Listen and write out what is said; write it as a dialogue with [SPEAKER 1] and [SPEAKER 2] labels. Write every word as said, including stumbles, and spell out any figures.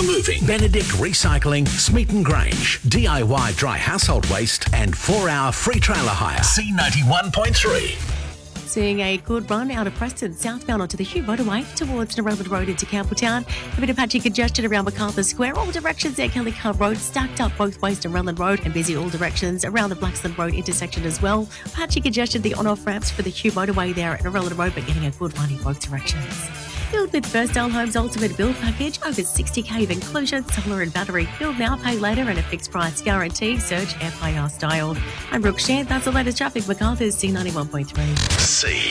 [SPEAKER 1] for moving. Benedict Recycling, Smeaton Grange. D I Y dry household waste and four hour free trailer hire. C ninety-one point three.
[SPEAKER 2] Seeing a good run out of Preston, southbound onto the Hugh motorway towards Narellan Road into Campbelltown. A bit of patchy congestion around MacArthur Square. All directions there, Kelly Carr Road, stacked up both ways to Narellan Road and busy all directions around the Blacksland Road intersection as well. Patchy congestion, the on-off ramps for the Hugh motorway there at Narellan Road, but getting a good run in both directions. Build with Firstdale Homes Ultimate Build Package. Over sixty K of inclusion, solar and battery. Build now, pay later, and a fixed price guarantee. Search F I R styled. I'm Brooke Shand. That's the latest traffic. MacArthur's C ninety-one point three.
[SPEAKER 1] C.